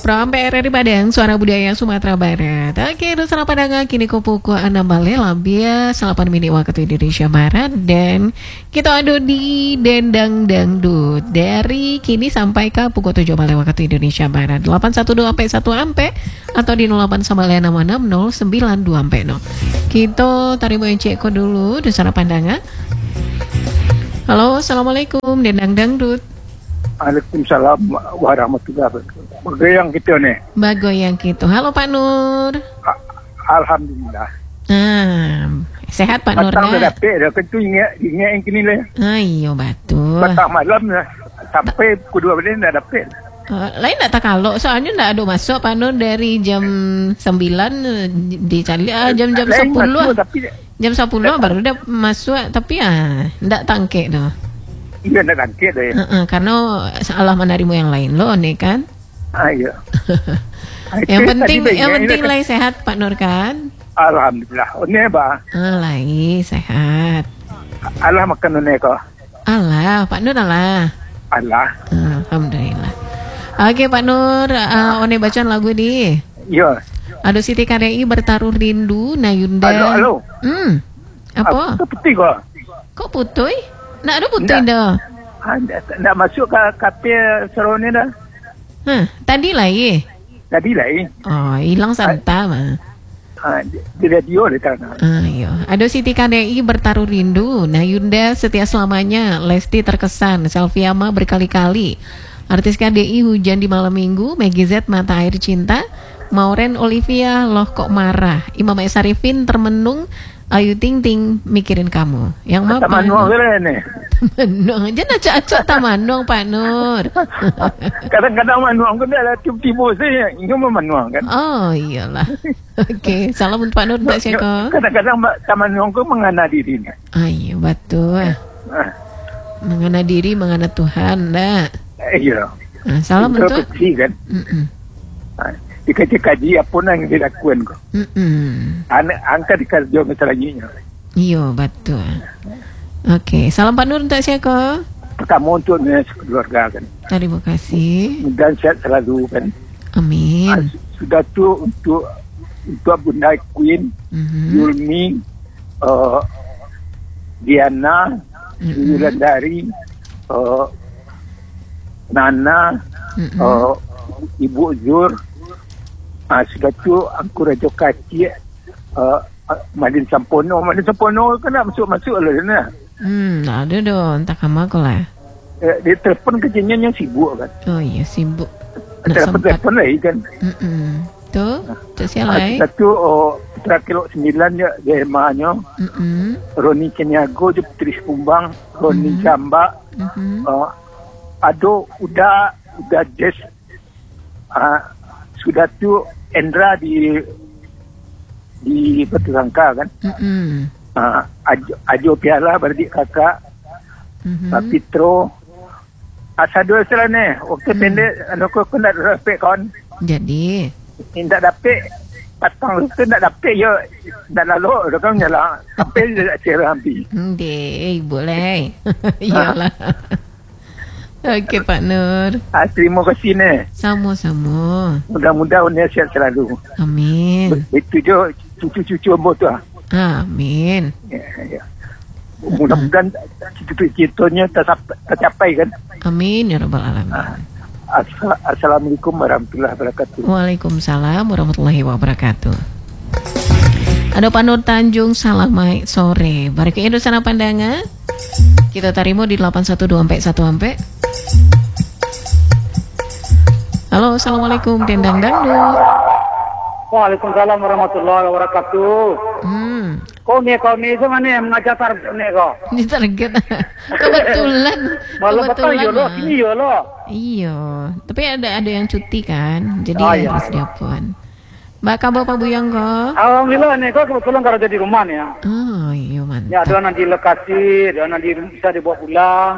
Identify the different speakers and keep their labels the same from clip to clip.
Speaker 1: From PRRI Padang, Suara Budaya Sumatera Barat. Oke, Nusantara Padang kini pukul 6 lebih 8 menit waktu Indonesia Barat. Dan kita adu di Dendang Dangdut dari kini sampai ke pukul 7 waktu Indonesia Barat. 812 sampai 1 ampe atau di 08966092 ampe no. Kita tarik yang cek dulu Nusantara Padang. Halo, assalamualaikum Dendang Dangdut.
Speaker 2: Waalaikumsalam warahmatullahi wabarakatuh. Bagoyang kita nih.
Speaker 1: Bagoyang kita. Halo Pak Nur.
Speaker 2: Alhamdulillah.
Speaker 1: Sehat Pak Nur.
Speaker 2: Batang dah dapet dah. Ketu ingat yang kini lah.
Speaker 1: Ayo betul.
Speaker 2: Batang malam lah. Sampai pukul 2 dah dapet.
Speaker 1: Lain tak kalau soalnya tak ada masuk Pak Nur dari jam 9 dicari jam-jam 10 jam 10 baru dah masuk tapi tak tangkek dah.
Speaker 2: Iya nak tangkit dah ya.
Speaker 1: Karena salah menarimu yang lain loh nih kan.
Speaker 2: Iya.
Speaker 1: yang penting lah sehat Pak Nur kan.
Speaker 2: Alhamdulillah. Ini apa?
Speaker 1: Lai sehat.
Speaker 2: Allah makan ini kok.
Speaker 1: Allah Pak Nur Allah. Alhamdulillah. Oke Pak Nur, one bacaan lagu di.
Speaker 2: Iya.
Speaker 1: Aduh Siti KDI bertaruh rindu Nayunda.
Speaker 2: Halo.
Speaker 1: Apa?
Speaker 2: Putih kok.
Speaker 1: Kok putih? Nak ada putih dah.
Speaker 2: Nak masuk ke kafe Serone dah.
Speaker 1: Tadi lah ye.
Speaker 2: Tadi lah ye.
Speaker 1: Oh, hilang santa mah.
Speaker 2: Di radio di tanah.
Speaker 1: Ayo. Aduh Siti KDI bertaruh rindu. Nayunda setia selamanya. Lesti terkesan. Selviama berkali-kali. Artis KDI hujan di malam minggu. Maggie Z mata air cinta. Mauren Olivia loh kok marah. Imam Sarifin termenung. Ayu Ting Ting mikirin kamu. Yang mana?
Speaker 2: Tamanung nih.
Speaker 1: Tamanung aja nak acak tamanung Pak Nur.
Speaker 2: Kadang-kadang manuang kan ada tiba-tiba saya ingin memanuang kan.
Speaker 1: Oh iyalah. Oke, salam untuk Pak Nur tak siapa.
Speaker 2: Kadang-kadang tamanung kan mengana diri.
Speaker 1: Ayo betul. Mengana diri, mengana Tuhan dah.
Speaker 2: Iya.
Speaker 1: Salam untuk.
Speaker 2: Kecil kan. Dikaji apa yang dilakukan kok. Angka dikerja selanjutnya.
Speaker 1: Iya betul. Oke, salam Pak Nur untuk siapa?
Speaker 2: Pertama untuk keluarga kan.
Speaker 1: Terima kasih.
Speaker 2: Dan sehat selalu kan.
Speaker 1: Amin.
Speaker 2: Sudah tu untuk Bunda Queen, Yulmi, Diana, Yulandari, Nana, Ibu Zur. Sudah tu aku Raja Kacik Madin Sampono kan nak masuk lah sana.
Speaker 1: Ada dong, tak kamu aku lah.
Speaker 2: Dia telefon kerjanya yang sibuk kan.
Speaker 1: Oh iya sibuk.
Speaker 2: Telefon lagi kan.
Speaker 1: Tu siapa lagi?
Speaker 2: Satu Putra Kelok 9 dia emaknya. Roni Ceniago dia Putri Sekumbang. Roni Jamba. Ado udah Jess. Sudah tu Endra di Batu Sangka kan. Ajo Piala beradik kakak. Pitro. Dua selan ni. Waktu pendek aku nak dapat kawan.
Speaker 1: Jadi
Speaker 2: tidak dapat patang itu tidak dapat ya tidak lalu orang nyala sampai cerah hampir.
Speaker 1: Boleh. Iyalah. Okey Pak Nur.
Speaker 2: Terima kasih ni.
Speaker 1: Sama-sama.
Speaker 2: Mudah-mudahan dia sihat selalu.
Speaker 1: Amin.
Speaker 2: Itu je cucu-cucu ambo tu.
Speaker 1: Amin.
Speaker 2: Ya. Mudah-mudahan cita-citanya tercapai kan.
Speaker 1: Amin ya rabbal alamin.
Speaker 2: Assalamualaikum warahmatullahi wabarakatuh.
Speaker 1: Waalaikumsalam warahmatullahi wabarakatuh. Ada Pak Nur Tanjung, selamat sore. Balik ke Indonesia Pandangan. Kita tarimo di 812 sampai 1 ampe. Halo, assalamualaikum Dendang Dangdut.
Speaker 3: Waalaikumsalam warahmatullahi wabarakatuh. Kau ni sama ni mengajar target ni kau.
Speaker 1: Ini target. Kebetulan.
Speaker 3: Malah betul yo lo, ini yo lo.
Speaker 1: Iya, tapi ada yang cuti kan, jadi harus diapun. Mbak kabar Pak Buyang kok?
Speaker 3: Alhamdulillah nih kok kebetulan kalau jadi rumah nih ya.
Speaker 1: Oh iya mantap.
Speaker 3: Ya ada nanti lokasi, ada nanti bisa dibawa pulang.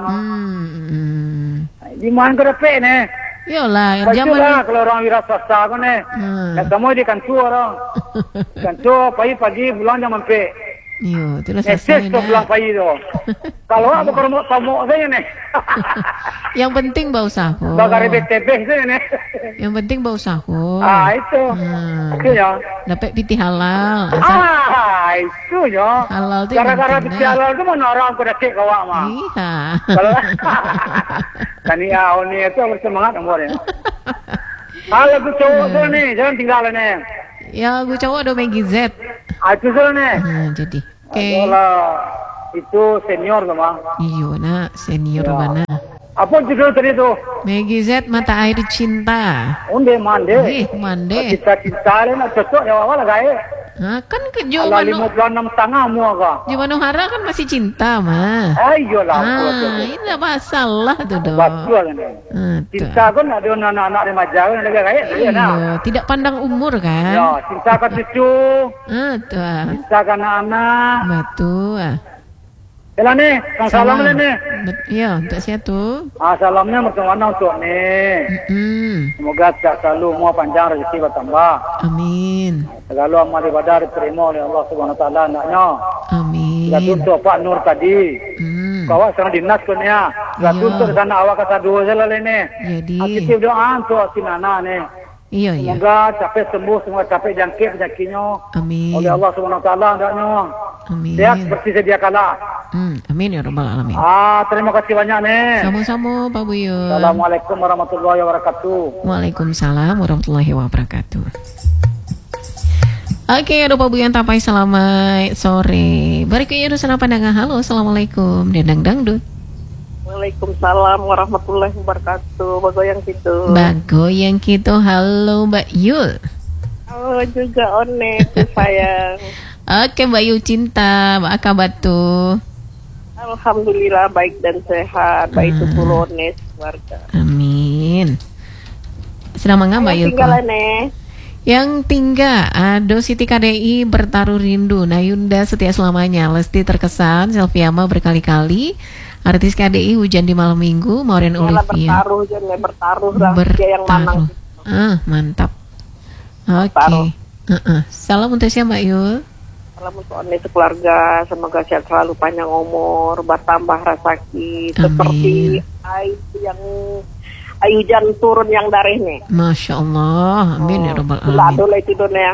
Speaker 3: Di mana kau dapat nih?
Speaker 1: Yolah,
Speaker 3: zaman lah kalau orang wira swasta kan nih. Yang kamu di kantor orang. Kantor pagi-pagi pulang jam 4.
Speaker 1: Yo, terus
Speaker 3: Neses tu pulang pagi tu. Kalau aku kerumuk tomok saya ni.
Speaker 1: Yang penting bau sahur.
Speaker 3: Bakar tebeh saya ni.
Speaker 1: Yang penting bau sahur.
Speaker 3: Itu. Itu ya.
Speaker 1: Dapat piti halal.
Speaker 3: Itu ya.
Speaker 1: Halal tu.
Speaker 3: Gara-gara piti halal tu mana orang aku dah cek kawak mah.
Speaker 1: Iya.
Speaker 3: Kalau kan ya ni itu bersemangat umur ya. Kalau aku cowok tu ni, jangan tinggal ni.
Speaker 1: Ya, aku cowok ada Maggie Z.
Speaker 3: Itu tu ni.
Speaker 1: Jadi. Oke.
Speaker 3: Itu senior tu mah.
Speaker 1: Iya nak, senior mana?
Speaker 3: Apa judul tadi tu?
Speaker 1: Maggie Z Mata Air Cinta.
Speaker 3: Onde mande.
Speaker 1: Mande.
Speaker 3: Cinta le nak cocok ya awal gaya.
Speaker 1: Kan ke
Speaker 3: Ala 56 setengah mua ka.
Speaker 1: Jawa Hara kan masih cinta mah.
Speaker 3: Ayolah.
Speaker 1: Ini tak masalah tu doh.
Speaker 3: Betul kan. Cinta kan ada anak-anak remaja kan ada gaya.
Speaker 1: Iya, tidak pandang umur kan?
Speaker 3: Ya, cinta kan cucu.
Speaker 1: Tuh.
Speaker 3: Cinta kan anak.
Speaker 1: Betul.
Speaker 3: Yalah ni, kang salam ni.
Speaker 1: Iya, untuk saya tu.
Speaker 3: Salamnya macam mana untuk ni? Semoga tak selalu mua panjang rezeki bertambah.
Speaker 1: Amin.
Speaker 3: Selalu amal ibadah diterima oleh Allah Subhanahu Wa Taala anaknya.
Speaker 1: Amin.
Speaker 3: Ya untuk Pak Nur tadi. Bawa sana dinas kan ya. Ya untuk sana awak kata dua je lah ni.
Speaker 1: Jadi.
Speaker 3: Kita doa untuk si Nana ni.
Speaker 1: Iya.
Speaker 3: Semoga capek sembuh, semoga capek jangkit penyakitnya.
Speaker 1: Amin.
Speaker 3: Oleh Allah Subhanahu Wa Taala anaknya.
Speaker 1: Amin.
Speaker 3: Sehat seperti sedia kala.
Speaker 1: Amin ya rabbal alamin.
Speaker 3: Terima kasih banyak nih.
Speaker 1: Sama-sama Pak Buyut.
Speaker 3: Assalamualaikum warahmatullahi wabarakatuh.
Speaker 1: Waalaikumsalam warahmatullahi wabarakatuh. Oke, ada Pak Buyut Tapai, selamat sore. Berikutnya ada pandangan. Halo, assalamualaikum. Dendang dangdut.
Speaker 4: Waalaikumsalam warahmatullahi wabarakatuh. Bagoyang gitu.
Speaker 1: Bagoyang gitu. Halo Mbak Yul.
Speaker 4: Halo juga One, sayang.
Speaker 1: Oke Mbak Yul cinta, Mbak kabar tuh?
Speaker 4: Alhamdulillah baik dan sehat. Baik itu One keluarga.
Speaker 1: Amin. Sedang mangga Mbak Yul? Yang tinggal Ado Siti KDI bertaruh rindu. Nayunda setia selamanya. Lesti terkesan. Selviama berkali-kali. Artis KDI hujan di malam minggu. Maureen Olivia.
Speaker 4: Bertaruh dia yang manang.
Speaker 1: Mantap. Oke. Salam untuk siapa Mbak Yul?
Speaker 4: Salam untuk One keluarga. Semoga sehat selalu, panjang umur, bertambah rezeki. Seperti air hujan turun yang dari ini.
Speaker 1: Masya Allah. Amin ya rabbal alamin.
Speaker 4: Ladolah itu dunia.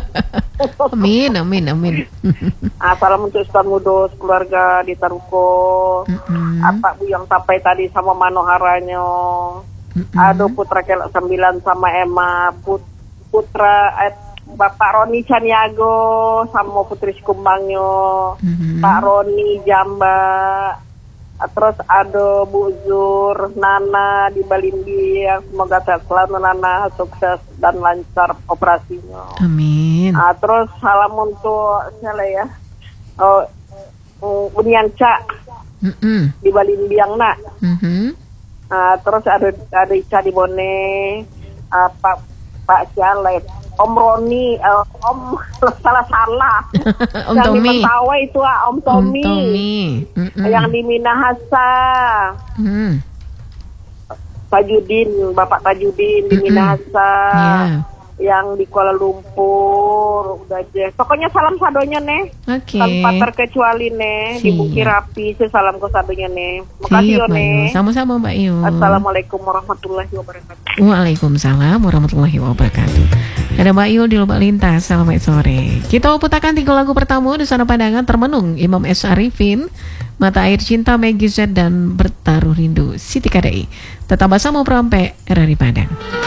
Speaker 1: Amin.
Speaker 4: Salam untuk Ustaz Mudus, keluarga di Taruko. Apa yang sampai tadi sama Manoharanya. Aduh putra kelak 9 sama Emma. Putra Bapak Roni Caniago sama Putri Sikumbangnya. Pak Roni Jamba. Terus ada Bu Zur, Nana di Balimbi, yang semoga sehat selalu Nana, sukses dan lancar operasinya.
Speaker 1: Amin.
Speaker 4: Terus salam untuk siapa ya? Bunian Cak di Balimbi yang nak. Terus ada Ica di Bone, Pak Cialet, Om Roni, Om salah.
Speaker 1: Om
Speaker 4: yang
Speaker 1: Tommy.
Speaker 4: Yang di Mentawai itu Om Tommy. Yang di Minahasa. Tajudin, Bapak Tajudin di Minahasa. Yang di Kuala Lumpur. Udah aja. Pokoknya salam sadonya nih. Tanpa terkecuali nih. Di Bukit Rapi. Salam ke sadonya nih. Makasih yo nih.
Speaker 1: Sama-sama Mbak Yu.
Speaker 4: Assalamualaikum warahmatullahi wabarakatuh.
Speaker 1: Waalaikumsalam warahmatullahi wabarakatuh. Ada Mbak Yu di Lubak Lintas. Selamat sore. Kita putarkan 3 lagu pertama di sana pandangan termenung Imam S. Arifin, Mata Air Cinta, Maggie Z, dan Bertaruh Rindu Siti KDI. Tetap bersama Prampe RRI Padang.